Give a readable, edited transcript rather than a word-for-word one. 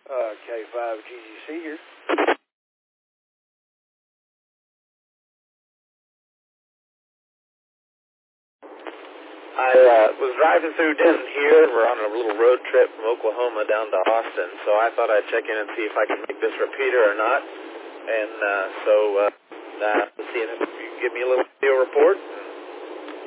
K5GGC here. I was driving through Denton here. We're on a little road trip from Oklahoma down to Austin, so I thought I'd check in and see if I could make this repeater or not. And let's see if you can give me a little video report.